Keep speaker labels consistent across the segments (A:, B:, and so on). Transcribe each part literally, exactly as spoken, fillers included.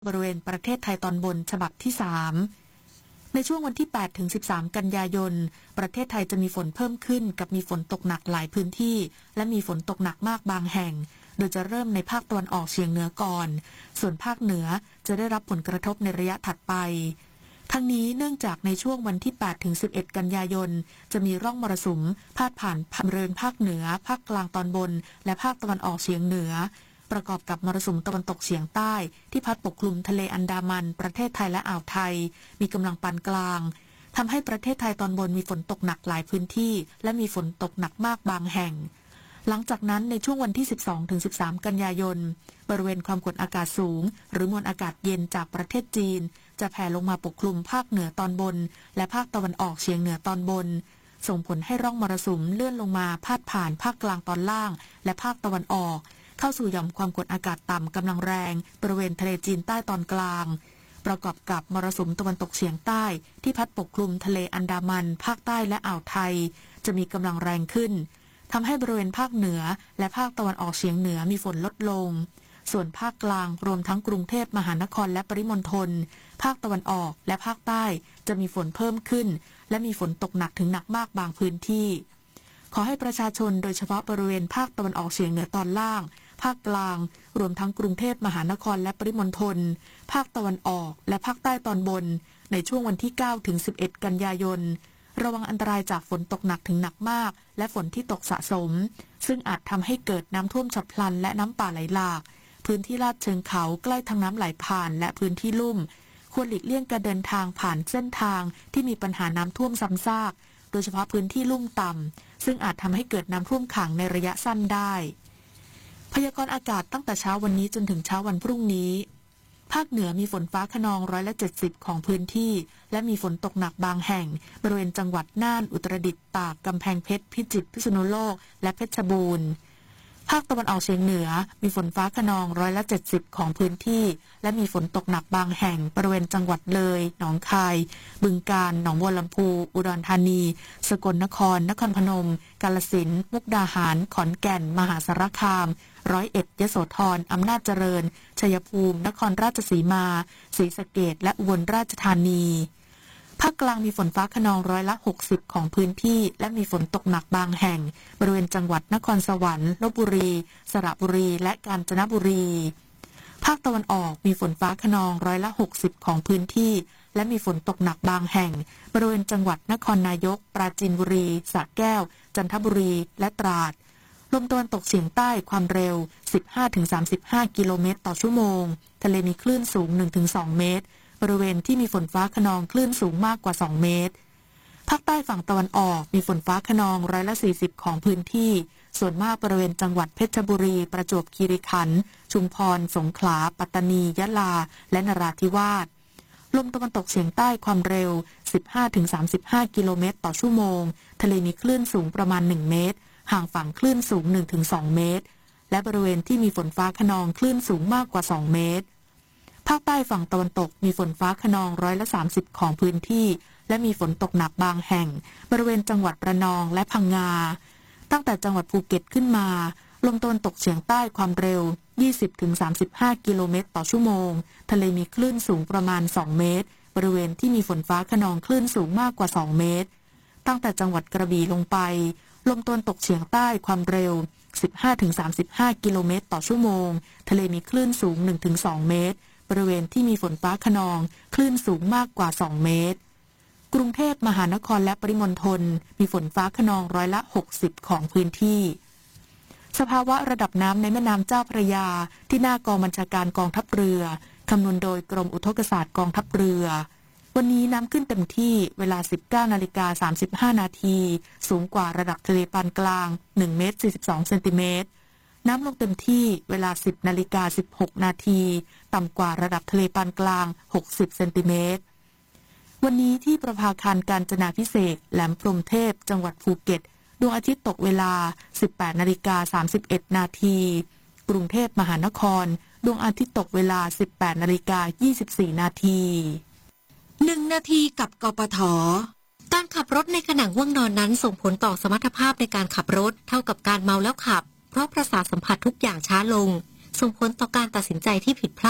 A: บริเวณประเทศไทยตอนบนฉบับที่สามในช่วงวันที่แปดถึงสิบสามกันยายนประเทศไทยจะมีฝนเพิ่มขึ้นกับมีฝนตกหนักหลายพื้นที่และมีฝนตกหนักมากบางแห่งโดยจะเริ่มในภาคตะวันออกเฉียงเหนือก่อนส่วนภาคเหนือจะได้รับผลกระทบในระยะถัดไปทั้งนี้เนื่องจากในช่วงวันที่แปดถึงสิบเอ็ดกันยายนจะมีร่องมรสุมพาดผ่านบริเวณภาคเหนือภาคกลางตอนบนและภาคตะวันออกเฉียงเหนือประกอบกับมรสุมตะวันตกเฉียงใต้ที่พัดปกคลุมทะเลอันดามันประเทศไทยและอ่าวไทยมีกำลังปานกลางทำให้ประเทศไทยตอนบนมีฝนตกหนักหลายพื้นที่และมีฝนตกหนักมากบางแห่งหลังจากนั้นในช่วงวันที่ สิบสองถึงสิบสาม กันยายนบริเวณความกดอากาศสูงหรือมวลอากาศเย็นจากประเทศจีนจะแผ่ลงมาปกคลุมภาคเหนือตอนบนและภาคตะวันออกเฉียงเหนือตอนบนส่งผลให้ร่องมรสุมเลื่อนลงมาพาดผ่านภาคกลางตอนล่างและภาคตะวันออกเข้าสู่หย่อมความกดอากาศต่ำกำลังแรงบริเวณทะเลจีนใต้ตอนกลางประกอบกับมรสุมตะวันตกเฉียงใต้ที่พัดปกคลุมทะเลอันดามันภาคใต้และอ่าวไทยจะมีกำลังแรงขึ้นทำให้บริเวณภาคเหนือและภาคตะวันออกเฉียงเหนือมีฝนลดลงส่วนภาคกลางรวมทั้งกรุงเทพมหานครและปริมณฑลภาคตะวันออกและภาคใต้จะมีฝนเพิ่มขึ้นและมีฝนตกหนักถึงหนักมากบางพื้นที่ขอให้ประชาชนโดยเฉพาะบริเวณภาคตะวันออกเฉียงเหนือตอนล่างภาคกลางรวมทั้งกรุงเทพมหานครและปริมณฑลภาคตะวันออกและภาคใต้ตอนบนในช่วงวันที่เก้าถึงสิบเอ็ดกันยายนระวังอันตรายจากฝนตกหนักถึงหนักมากและฝนที่ตกสะสมซึ่งอาจทำให้เกิดน้ำท่วมฉับพลันและน้ำป่าไหลหลากพื้นที่ลาดเชิงเขาใกล้ทางน้ำไหลผ่านและพื้นที่ลุ่มควรหลีกเลี่ยงการเดินทางผ่านเส้นทางที่มีปัญหาน้ำท่วมซ้ำซากโดยเฉพาะพื้นที่ลุ่มต่ำซึ่งอาจทำให้เกิดน้ำท่วมขังในระยะสั้นได้พยากรณ์อากาศตั้งแต่เช้าวันนี้จนถึงเช้าวันพรุ่งนี้ภาคเหนือมีฝนฟ้าคะนองร้อยละเจ็ดสิบของพื้นที่และมีฝนตกหนักบางแห่งบริเวณจังหวัดน่านอุตรดิตถ์ตากกำแพงเพชรพิจิตรพิษณุโลกและเพชรบูรณ์ภาคตะวันออกเฉียงเหนือมีฝนฟ้าคะนองร้อยละเจ็ดสิบของพื้นที่และมีฝนตกหนักบางแห่งบริเวณจังหวัดเลยหนองคายบึงกาฬหนองบัวลำพูอุดรธานีสกลนครนครพนมกาฬสินธุ์มุกดาหารขอนแก่นมหาสารคามร้อยเอ็ดยโสธรอำนาจเจริญชัยภูมินครราชสีมาศรีสะเกษและอุบลราชธานีภาคกลางมีฝนฟ้าคะนองร้อยละหกสิบของพื้นที่และมีฝนตกหนักบางแห่งบริเวณจังหวัดนครสวรรค์ลพบุรีสระบุรีและกาญจนบุรีภาคตะวันออกมีฝนฟ้าคะนองร้อยละหกสิบของพื้นที่และมีฝนตกหนักบางแห่งบริเวณจังหวัดนครนายกปราจีนบุรีสระแก้วจันทบุรีและตราดลมตะวันตกเฉียงใต้ความเร็ว สิบห้าถึงสามสิบห้า กิโลเมตรต่อชั่วโมงทะเลมีคลื่นสูง หนึ่งถึงสอง เมตรบริเวณที่มีฝนฟ้าคะนองคลื่นสูงมากกว่าสองเมตรภาคใต้ฝั่งตะวันออกมีฝนฟ้าคะนองร้อยละสี่สิบของพื้นที่ส่วนมากบริเวณจังหวัดเพชรบุรีประจวบคีรีขันธ์ชุมพรสงขลาปัตตานียะลาและนราธิวาสลมตะวันตกเฉียงใต้ความเร็ว สิบห้าถึงสามสิบห้า กิโลเมตรต่อชั่วโมงทะเลมีคลื่นสูงประมาณหนึ่งเมตรห่างฝั่งคลื่นสูง หนึ่งถึงสอง เมตรและบริเวณที่มีฝนฟ้าคะนองคลื่นสูงมากกว่าสองเมตรภาคใต้ฝั่งตะวันตกมีฝนฟ้าคะนองร้อยละสามสิบของพื้นที่และมีฝนตกหนักบางแห่งบริเวณจังหวัดระนองและพังงาตั้งแต่จังหวัดภูเก็ตขึ้นมาลมตะวันตกเฉียงใต้ความเร็ว ยี่สิบถึงสามสิบห้า กิโลเมตรต่อชั่วโมงทะเลมีคลื่นสูงประมาณสองเมตรบริเวณที่มีฝนฟ้าคะนองคลื่นสูงมากกว่าสองเมตรตั้งแต่จังหวัดกระบี่ลงไปลมตะวันตกเฉียงใต้ความเร็ว สิบห้าถึงสามสิบห้า กิโลเมตรต่อชั่วโมงทะเลมีคลื่นสูง หนึ่งถึงสอง เมตรบริเวณที่มีฝนฟ้าคะนองคลื่นสูงมากกว่าสองเมตรกรุงเทพมหานครและปริมณฑลมีฝนฟ้าคะนองร้อยละหกสิบของพื้นที่สภาวะระดับน้ำในแม่น้ำเจ้าพระยาที่หน้ากองบัญชาการกองทัพเรือคำนวณโดยกรมอุทกศาสตร์กองทัพเรือวันนี้น้ำขึ้นเต็มที่เวลา สิบเก้านาฬิกาสามสิบห้า นาทีสูงกว่าระดับทะเลปานกลางหนึ่งเมตรสี่สิบสองเซนติเมตรน้ำลงเต็มที่เวลา สิบนาฬิกาสิบหก นาทีต่ำกว่าระดับทะเลปานกลางหกสิบเซนติเมตรวันนี้ที่ประภาคารกาญจนาภิเษกแหลมพรหมเทพจังหวัดภูเก็ตดวงอาทิตย์ตกเวลา สิบแปดนาฬิกาสามสิบเอ็ด นาทีกรุงเทพมหานครดวงอาทิตย์ตกเวลา สิบแปดนาฬิกายี่สิบสี่ นาที
B: หนึ่งนาทีกับกปท.การขับรถในขณะง่วงนอนนั้นส่งผลต่อสมรรถภาพในการขับรถเท่ากับการเมาแล้วขับเพราะประสาทสัมผัสทุกอย่างช้าลงส่งผลต่อการตัดสินใจที่ผิดพลาด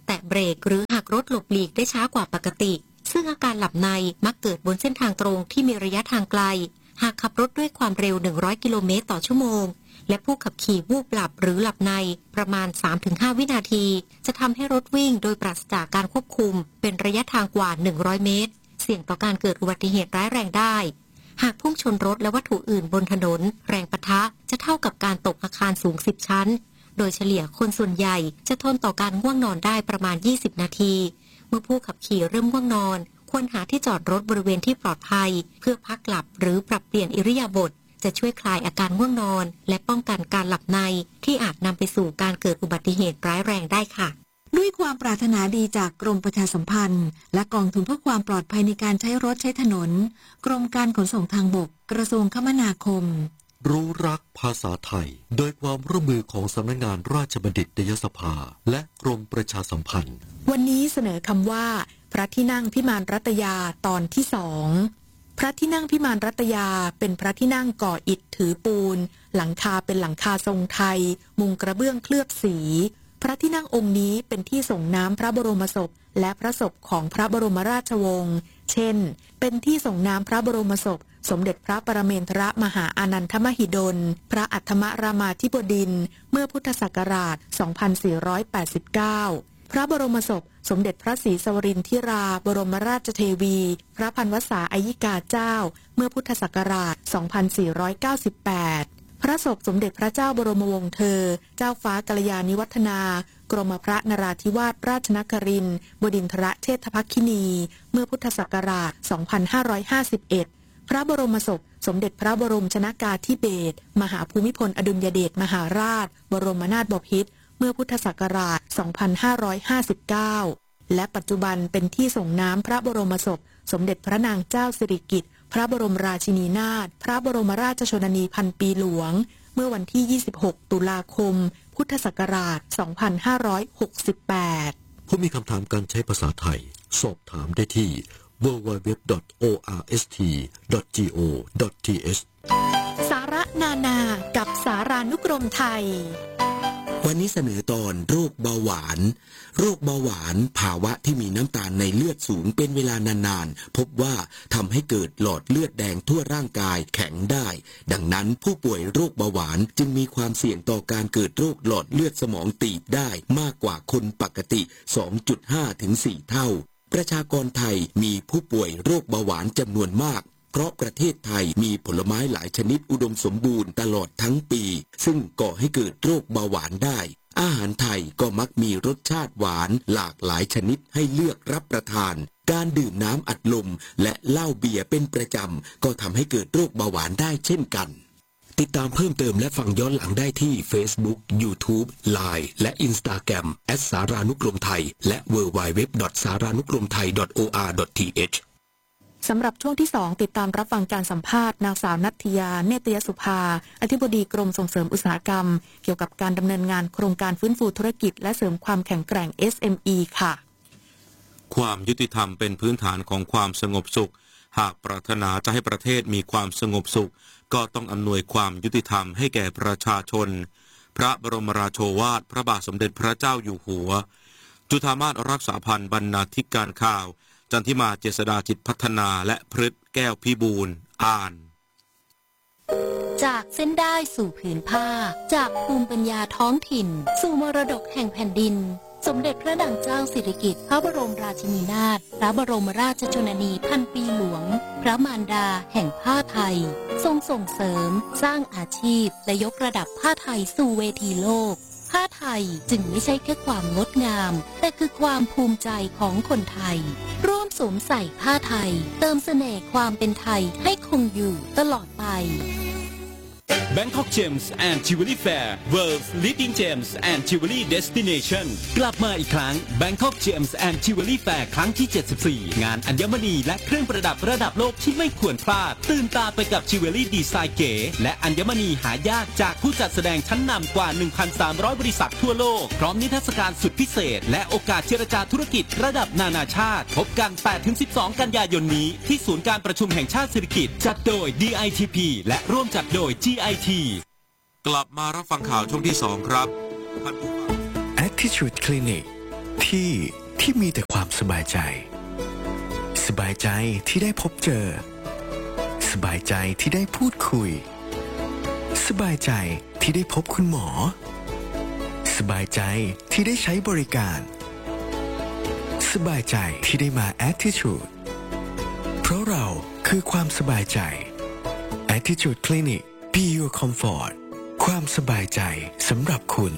B: แตะเบรกหรือหักรถหลบหลีกได้ช้ากว่าปกติซึ่งอาการหลับในมักเกิดบนเส้นทางตรงที่มีระยะทางไกลหากขับรถด้วยความเร็วหนึ่งร้อยกิโลเมตรต่อชั่วโมงและผู้ขับขี่วูบหลับหรือหลับในประมาณ สามถึงห้า วินาทีจะทำให้รถวิ่งโดยปราศจากการควบคุมเป็นระยะทางกว่าหนึ่งร้อยเมตรเสี่ยงต่อการเกิดอุบัติเหตุร้ายแรงได้หากพุ่งชนรถและวัตถุอื่นบนถนนแรงปะทะจะเท่ากับการตกอาคารสูงสิบชั้นโดยเฉลี่ยคนส่วนใหญ่จะทนต่อการง่วงนอนได้ประมาณยี่สิบนาทีเมื่อผู้ขับขี่เริ่มง่วงนอนควรหาที่จอดรถบริเวณที่ปลอดภัยเพื่อพักหลับหรือปรับเปลี่ยนอิริยาบถจะช่วยคลายอาการง่วงนอนและป้องกันการหลับในที่อาจนำไปสู่การเกิดอุบัติเหตุร้ายแรงได้ค่ะ
C: ด้วยความปรารถนาดีจากกรมประชาสัมพันธ์และกองทุนเพื่อความปลอดภัยในการใช้รถใช้ถนนกรมการขนส่งทางบกกระทรวงคมนาคม
D: รู้รักภาษาไทยโดยความร่วมมือของสำนักงานราชบัณฑิตยสภาและกรมประชาสัมพันธ์
A: วันนี้เสนอคำว่าพระที่นั่งพิมานรัตยาตอนที่สองพระที่นั่งพิมานรัตยาเป็นพระที่นั่งก่ออิฐถือปูนหลังคาเป็นหลังคาทรงไทยมุงกระเบื้องเคลือบสีพระที่นั่งองค์นี้เป็นที่ส่งน้ำพระบรมศพและพระศพของพระบรมราชวงศ์เช่นเป็นที่ส่งน้ำพระบรมศพสมเด็จพระปรเมนทรมหาอานันทมหิดลพระอัฏฐมรามาธิบดินทร์เมื่อพุทธศักราชสองพันสี่ร้อยแปดสิบเก้าพระบรมศพสมเด็จพระศรีสวรินทร์ธิราบรมราชเทวีพระพันวษาอัยิกาเจ้าเมื่อพุทธศักราชสองพันสี่ร้อยเก้าสิบแปดพระศพสมเด็จพระเจ้าบรมวงศ์เธอเจ้าฟ้ากัลยาณิวัฒนากรมพระนราธิวาสราชนครินทร์บดินทรเชษฐภักคินีเมื่อพุทธศักราชสองพันห้าร้อยห้าสิบเอ็ดพระบรมศพสมเด็จพระบรมชนกาธิเบศรมหาภูมิพลอดุลยเดชมหาราชบรมนาถบพิตรเมื่อพุทธศักราชสองพันห้าร้อยห้าสิบเก้าและปัจจุบันเป็นที่ส่งน้ำพระบรมศพสมเด็จพระนางเจ้าสิริกิติ์พระบรมราชินีนาถพระบรมราชชนนีพันปีหลวงเมื่อวันที่ยี่สิบหกตุลาคมพุทธศักราชสองพันห้าร้อยหกสิบแปด
D: ผู้มีคำถามการใช้ภาษาไทยสอบถามได้ที่ ดับเบิลยู ดับเบิลยู ดับเบิลยู ดอท โอ อาร์ เอส ที ดอท จี โอ ดอท ที เอช
A: สาระนานากับสารานุกรมไทย
E: วันนี้เสนอตอนโรคเบาหวานโรคเบาหวานภาวะที่มีน้ำตาลในเลือดสูงเป็นเวลานานๆพบว่าทำให้เกิดหลอดเลือดแดงทั่วร่างกายแข็งได้ดังนั้นผู้ป่วยโรคเบาหวานจึงมีความเสี่ยงต่อการเกิดโรคหลอดเลือดสมองตีบได้มากกว่าคนปกติ สองจุดห้า ถึง สี่ เท่าประชากรไทยมีผู้ป่วยโรคเบาหวานจำนวนมากเพราะประเทศไทยมีผลไม้หลายชนิดอุดมสมบูรณ์ตลอดทั้งปีซึ่งก่อให้เกิดโรคเบาหวานได้อาหารไทยก็มักมีรสชาติหวานหลากหลายชนิดให้เลือกรับประทานการดื่มน้ำอัดลมและเหล้าเบียร์เป็นประจำก็ทำให้เกิดโรคเบาหวานได้เช่นกันติดตามเพิ่มเติมและฟังย้อนหลังได้ที่ Facebook YouTube ไลน์ และ Instagram แอท สารานุกรมไทยและ ดับเบิลยู ดับเบิลยู ดับเบิลยู ดอท สารานุกรมไทย ดอท โอ อาร์ ดอท ที เอช
A: สำหรับช่วงที่สองติดตามรับฟังการสัมภาษณ์นางสาวณัฐยาเนตยสุภาอธิบดีกรมส่งเสริมอุตสาหกรรมเกี่ยวกับการดำเนินงานโครงการฟื้นฟูธุรกิจและเสริมความแข็งแกร่ง เอส เอ็ม อี ค่ะ
F: ความยุติธรรมเป็นพื้นฐานของความสงบสุขหากปรารถนาจะให้ประเทศมีความสงบสุขก็ต้องอำนวยความยุติธรรมให้แก่ประชาชนพระบรมราโชวาทพระบาทสมเด็จพระเจ้าอยู่หัวจุฑามาสรักษาพันธ์บรรณาธิการข่าวจันทิมาเจษฎาจิตพัฒนาและพฤทธิ์แก้วพิบูลอ่าน
B: จากเส้นได้สู่ผืนผ้าจากภูมิปัญญาท้องถิ่นสู่มรดกแห่งแผ่นดินสมเด็จพระนางเจ้าสิริกิติ์พระบรมราชินีนาถพระบรมราชชนนีพันปีหลวงพระมารดาแห่งผ้าไทยทรงส่งเสริมสร้างอาชีพและยกระดับผ้าไทยสู่เวทีโลกผ้าไทยจึงไม่ใช่แค่ความงดงามแต่คือความภูมิใจของคนไทยร่วมสวมใส่ผ้าไทยเติมเสน่ห์ความเป็นไทยให้คงอยู่ตลอดไป
G: Bangkok Gems and Jewelry Fair World's Leading Gems and Jewelry Destination กลับมาอีกครั้ง Bangkok Gems and Jewelry Fair ครั้งที่ เจ็ดสิบสี่ งานอัญมณีและเครื่องประดับระดับโลกที่ไม่ควรพลาดตื่นตาไปกับจิวเวลรี่ดีไซน์เก๋และอัญมณีหายากจากผู้จัดแสดงชั้นนำกว่า หนึ่งพันสามร้อย บริษัททั่วโลกพร้อมนิทรรศการสุดพิเศษและโอกาสเจรจาธุรกิจระดับนานาชาติพบกัน แปดถึงสิบสอง กันยายนนี้ที่ศูนย์การประชุมแห่งชาติสิริกิติ์จัดโดย ดี ไอ ที พี และร่วมจัดโดย จี ไอ ที
F: กลับมารับฟังข่าวช่วงที่สองครับ
H: Attitude Clinic ที่ที่มีแต่ความสบายใจ สบายใจที่ได้พบเจอ สบายใจที่ได้พูดคุย สบายใจที่ได้พบคุณหมอ สบายใจที่ได้ใช้บริการ สบายใจที่ได้มา Attitude เพราะเราคือความสบายใจ Attitude Clinic Be Your Comfort ความสบายใจสำหรับคุณ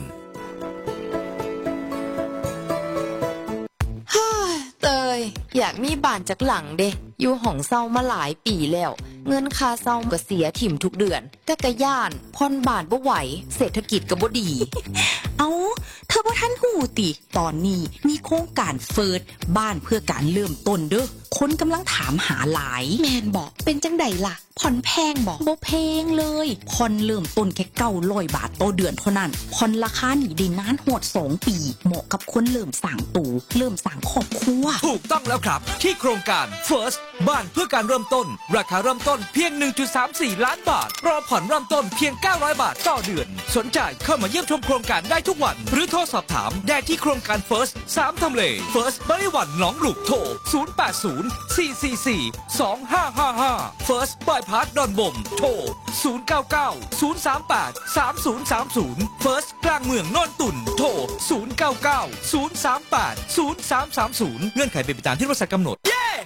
I: เตยอยากมีบ้านจากหลังเด้อยู่ห้องเศร้ามาหลายปีแล้ว เงินค่าเศร้าก็เสียถิ่มทุกเดือนแต่กะย่านผ่อนบ้านบ่ไหวเศรษฐกิจก็บ่ดี
J: เอาเธอบ่ทันหูติ ตอนนี้มีโครงการเฟิร์สบ้านเพื่อการเริ่มต้นเด้อคนกำลังถามหาหลายแมนบอกเป็นจังใดล่ะผ่อนแพงบอกบ่แพงเลยผ่อนเริ่มต้นแค่เก้าร้อยบาทต่อเดือนเท่านั้นผ่อนราคานี่ได้นานโหดสองปีเหมาะกับคนเริ่มสร้างตูเริ่มสร้างครอบครัว
K: ถูกต้องแล้วครับที่โครงการ First บ้านเพื่อการเริ่มต้นราคาเริ่มต้นเพียง หนึ่งจุดสามสี่ ล้านบาทรอผ่อนเริ่มต้นเพียงเก้าร้อยบาทต่อเดือนสนใจเข้ามาเยี่ยมชมโครงการได้ทุกวันหรือโทรสอบถามได้ที่โครงการ First สามทำเล First บริวันหนองหลุกโทรศูนย์ แปด ศูนย์ สี่ สี่ สี่ สอง ห้า ห้า ห้า First บายพาสดอนบมโทรศูนย์ เก้า เก้า ศูนย์ สาม แปด สาม ศูนย์ สาม ศูนย์ First กลางเมืองโนนตุ่นโทรศูนย์ เก้า เก้า ศูนย์ สาม แปด ศูนย์ สาม สาม ศูนย์เงื่อนไขเป็นไปตามที่บริษัทกำหนดเย้